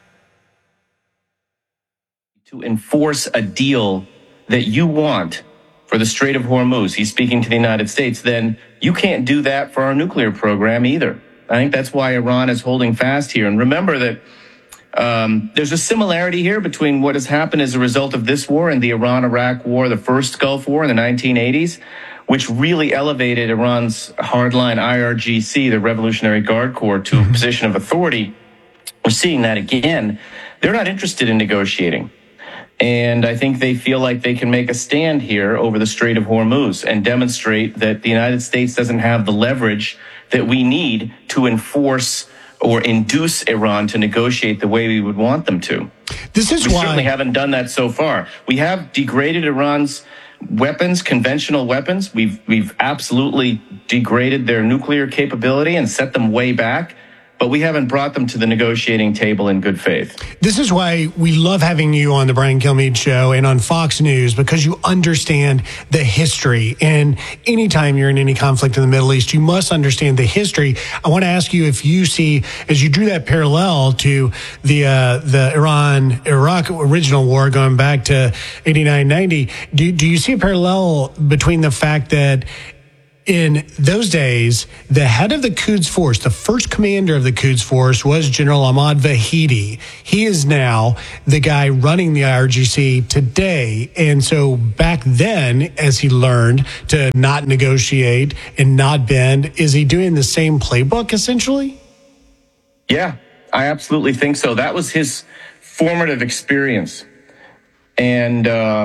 To enforce a deal that you want for the Strait of Hormuz, he's speaking to the United States, then you can't do that for our nuclear program either. I think that's why Iran is holding fast here. And remember that there's a similarity here between what has happened as a result of this war and the Iran-Iraq war, the first Gulf War in the 1980s, which really elevated Iran's hardline IRGC, the Revolutionary Guard Corps, to a position of authority. We're seeing that again. They're not interested in negotiating. And I think they feel like they can make a stand here over the Strait of Hormuz and demonstrate that the United States doesn't have the leverage that we need to enforce or induce Iran to negotiate the way we would want them to. We certainly haven't done that so far. We have degraded Iran's weapons, conventional weapons. We've absolutely degraded their nuclear capability and set them way back. but we haven't brought them to the negotiating table in good faith. This is why we love having you on the Brian Kilmeade Show and on Fox News, because you understand the history. And anytime you're in any conflict in the Middle East, you must understand the history. I want to ask you if you see, as you drew that parallel to the Iran-Iraq original war going back to 89-90, do you see a parallel between the fact that in those days, the head of the Quds Force, the first commander of the Quds Force, was General Ahmad Vahidi. He is now the guy running the IRGC today. And so back then, as he learned to not negotiate and not bend, is he doing the same playbook, essentially? Yeah, I absolutely think so. That was his formative experience. And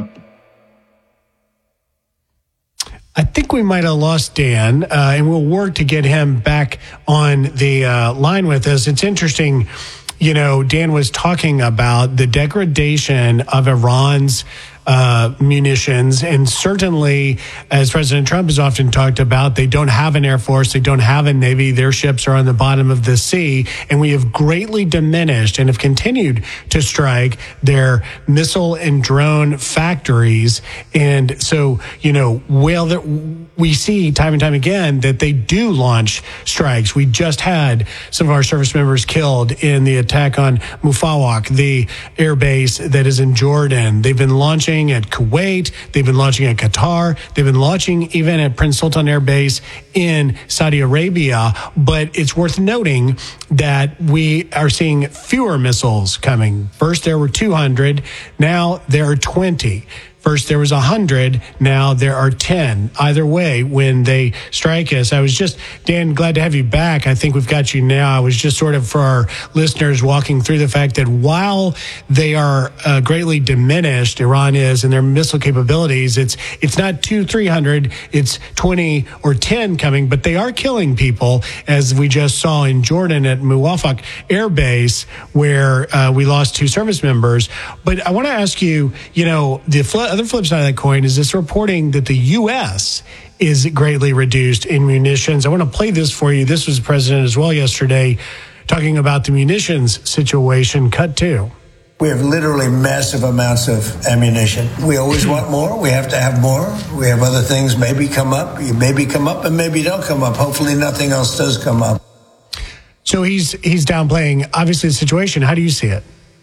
I think we might have lost Dan, and we'll work to get him back on the line with us. It's interesting, you know, Dan was talking about the degradation of Iran's munitions, and certainly, as President Trump has often talked about, they don't have an air force, they don't have a navy, their ships are on the bottom of the sea, and we have greatly diminished and have continued to strike their missile and drone factories. And so, you know, we see time and time again that they do launch strikes. We just had some of our service members killed in the attack on Mufawak, the air base that is in Jordan. They've been launching at Kuwait. They've been launching at Qatar. They've been launching even at Prince Sultan Air Base in Saudi Arabia. But it's worth noting that we are seeing fewer missiles coming. First, there were 200. Now there are 20. First, there was 100. Now there are 10. Either way, when they strike us, Dan, glad to have you back. I think we've got you now. I was just sort of, for our listeners, walking through the fact that while they are greatly diminished, Iran is, in their missile capabilities, it's not 200-300, it's 20 or 10 coming, but they are killing people, as we just saw in Jordan at Muwafaq Air Base, where we lost 2 service members. But I want to ask you, you know, other flip side of that coin is this reporting that the U.S. is greatly reduced in munitions. I want to play this for you. This was the president as well yesterday, talking about the munitions situation. Cut 2. We have literally massive amounts of ammunition. We always want more. We have to have more. We have other things maybe come up. Maybe come up and maybe don't come up. Hopefully nothing else does come up. So he's downplaying, obviously, the situation. How do you see it?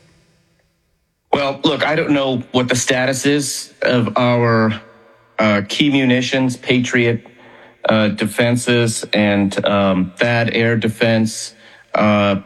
Well, look, I don't know what the status is of our key munitions, Patriot defenses, and THAAD air defense, and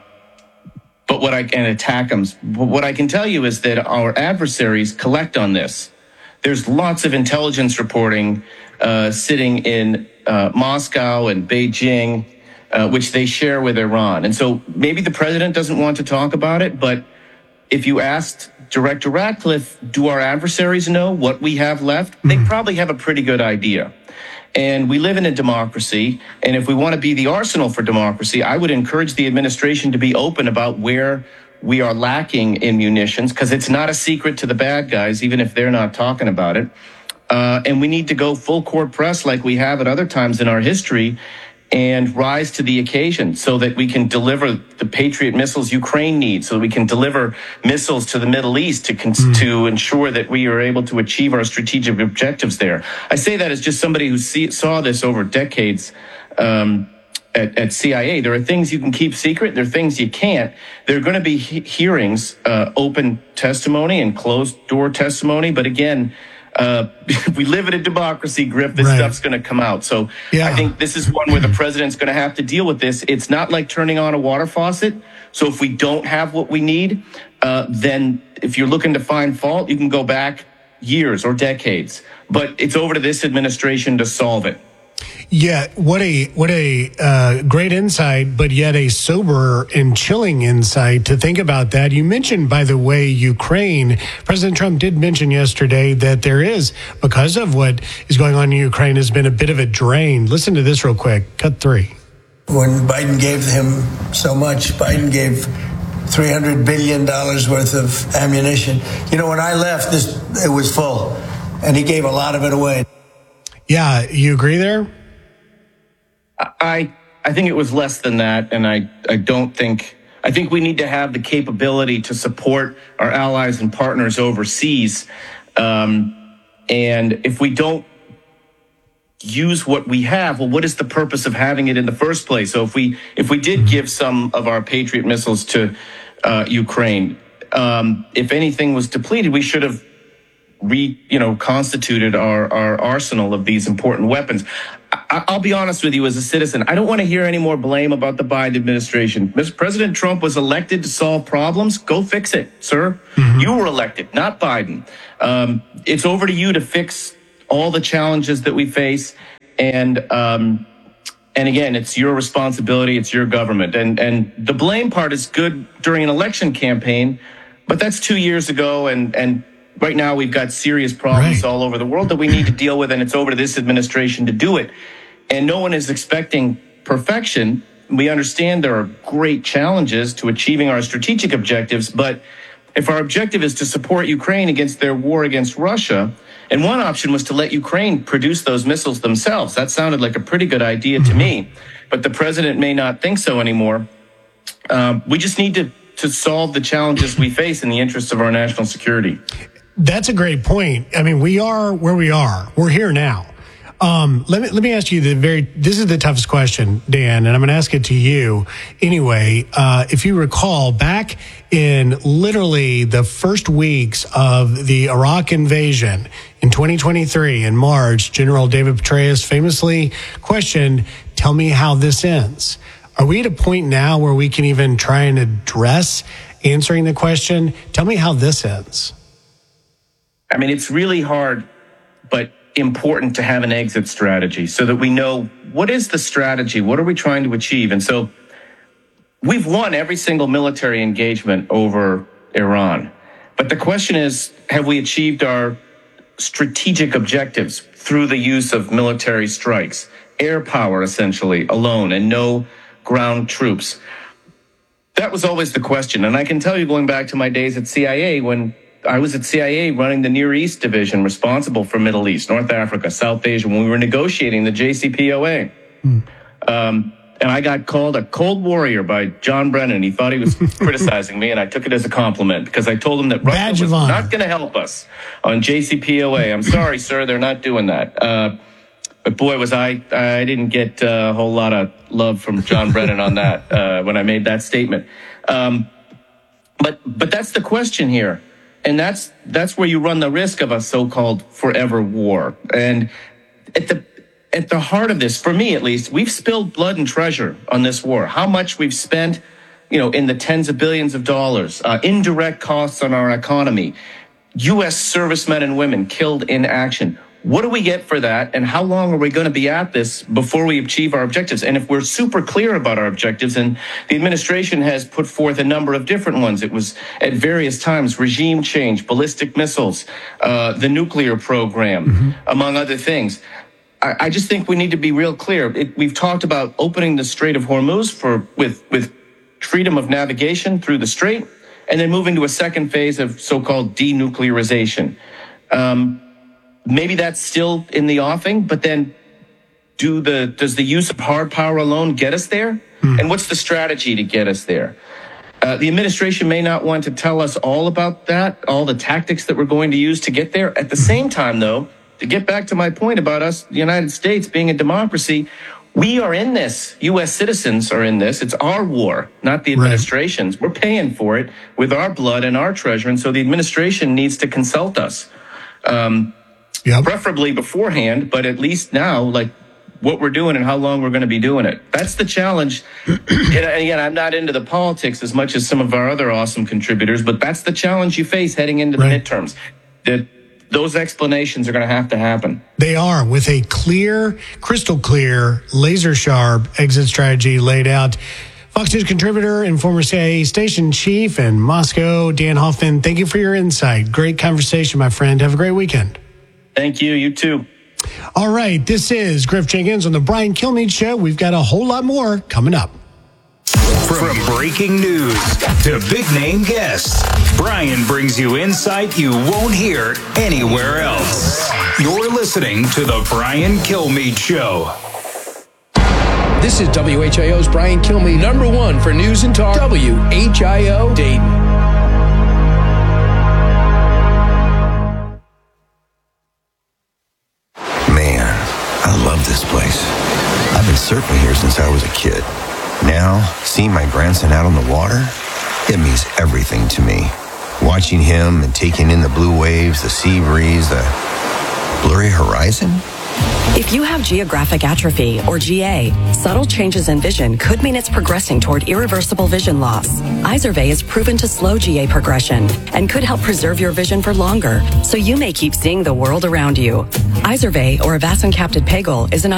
ATACMS. What I can tell you is that our adversaries collect on this. There's lots of intelligence reporting sitting in Moscow and Beijing, which they share with Iran. And so maybe the president doesn't want to talk about it, but if you asked Director Ratcliffe, do our adversaries know what we have left? They probably have a pretty good idea. And we live in a democracy, and if we want to be the arsenal for democracy, I would encourage the administration to be open about where we are lacking in munitions, because it's not a secret to the bad guys, even if they're not talking about it. And we need to go full court press like we have at other times in our history and rise to the occasion so that we can deliver the Patriot missiles Ukraine needs, so that we can deliver missiles to the Middle East to ensure that we are able to achieve our strategic objectives there. I say that as just somebody who saw this over decades at CIA. There are things you can keep secret. There are things you can't. There are going to be hearings, open testimony and closed-door testimony. But again, we live in a democracy, Griff. This stuff's going to come out. So I think this is one where the president's going to have to deal with this. It's not like turning on a water faucet. So if we don't have what we need, then if you're looking to find fault, you can go back years or decades. But it's over to this administration to solve it. Yeah, what a great insight, but yet a sober and chilling insight to think about that. You mentioned, by the way, Ukraine. President Trump did mention yesterday that there is, because of what is going on in Ukraine, has been a bit of a drain. Listen to this real quick. Cut 3. When Biden gave him so much, Biden gave $300 billion worth of ammunition. You know, when I left, it was full, and he gave a lot of it away. Yeah, you agree there? I I think it was less than that, and I think we need to have the capability to support our allies and partners overseas. And if we don't use what we have, well, what is the purpose of having it in the first place? So if we did give some of our Patriot missiles to Ukraine, if anything was depleted, we should have constituted our arsenal of these important weapons. I'll be honest with you as a citizen. I don't want to hear any more blame about the Biden administration. President Trump was elected to solve problems. Go fix it, sir. You were elected, not Biden. It's over to you to fix all the challenges that we face. And again, it's your responsibility. It's your government. And the blame part is good during an election campaign, but that's 2 years ago. And right now we've got serious problems all over the world that we need to deal with, and it's over to this administration to do it. And no one is expecting perfection. We understand there are great challenges to achieving our strategic objectives, but if our objective is to support Ukraine against their war against Russia, and one option was to let Ukraine produce those missiles themselves. That sounded like a pretty good idea to me, but the president may not think so anymore. We just need to solve the challenges we face in the interests of our national security. That's a great point. I mean, we are where we are. We're here now. Let me ask you this is the toughest question, Dan, and I'm going to ask it to you anyway. If you recall, back in literally the first weeks of the Iraq invasion in 2023 in March, General David Petraeus famously questioned, "Tell me how this ends." Are we at a point now where we can even try and address answering the question, "Tell me how this ends"? I mean, it's really hard, but important to have an exit strategy so that we know what is the strategy, what are we trying to achieve. And so we've won every single military engagement over Iran. But the question is, have we achieved our strategic objectives through the use of military strikes, air power essentially alone, and no ground troops? That was always the question. And I can tell you, going back to my days at CIA, when I was at CIA running the Near East division responsible for Middle East, North Africa, South Asia, when we were negotiating the JCPOA. And I got called a cold warrior by John Brennan. He thought he was criticizing me, and I took it as a compliment because I told him that Russia was not going to help us on JCPOA. I'm sorry, sir, they're not doing that. But boy, I didn't get a whole lot of love from John Brennan on that when I made that statement. But that's the question here. And that's where you run the risk of a so-called forever war. And at the heart of this, for me at least, we've spilled blood and treasure on this war. How much we've spent, in the tens of billions of dollars, indirect costs on our economy, U.S. servicemen and women killed in action. What do we get for that? And how long are we going to be at this before we achieve our objectives? And if we're super clear about our objectives, and the administration has put forth a number of different ones, it was at various times regime change, ballistic missiles, the nuclear program, among other things. I just think we need to be real clear. We've talked about opening the Strait of Hormuz with freedom of navigation through the strait, and then moving to a second phase of so-called denuclearization. Maybe that's still in the offing, but then does the use of hard power alone get us there? And what's the strategy to get us there? The administration may not want to tell us all about that, all the tactics that we're going to use to get there. At the same time, though, to get back to my point about us, the United States being a democracy, we are in this. U.S. citizens are in this. It's our war, not the administration's. Right. We're paying for it with our blood and our treasure, and so the administration needs to consult us. Preferably beforehand, but at least now, like what we're doing and how long we're going to be doing it. That's the challenge. And again, I'm not into the politics as much as some of our other awesome contributors, but that's the challenge you face heading into the midterms. Those explanations are going to happen. They are, with a clear, crystal clear, laser sharp exit strategy laid out. Fox News contributor and former CIA station chief in Moscow, Dan Hoffman, thank you for your insight. Great conversation, my friend. Have a great weekend. Thank you. You too. All right. This is Griff Jenkins on the Brian Kilmeade Show. We've got a whole lot more coming up. From breaking news to big-name guests, Brian brings you insight you won't hear anywhere else. You're listening to The Brian Kilmeade Show. This is WHIO's Brian Kilmeade, number one for news and talk, WHIO Dayton. Man, I love this place. I've been surfing here since I was a kid. Now, seeing my grandson out on the water, it means everything to me. Watching him and taking in the blue waves, the sea breeze, the blurry horizon. If you have geographic atrophy, or GA, subtle changes in vision could mean it's progressing toward irreversible vision loss. Izervay is proven to slow GA progression and could help preserve your vision for longer, so you may keep seeing the world around you. Izervay, or avastin-capted pegol, is an